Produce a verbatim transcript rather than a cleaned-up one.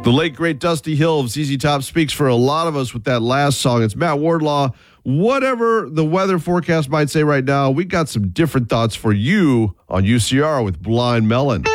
The late, great Dusty Hill of Z Z Top speaks for a lot of us with that last song. It's Matt Wardlaw. Whatever the weather forecast might say right now, we got some different thoughts for you on U C R with Blind Melon.